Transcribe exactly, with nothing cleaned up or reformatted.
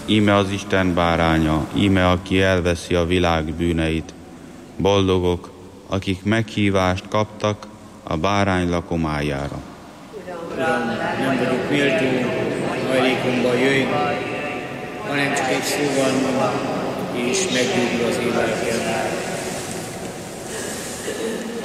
íme az Isten báránya, íme aki elveszi a világ bűneit. Boldogok, akik meghívást kaptak a bárány lakomájára. Uram, nem vagyok méltó, hajlékomba jöjj, hanem csak egy szóval mond, és meggyógyul az én lelkem.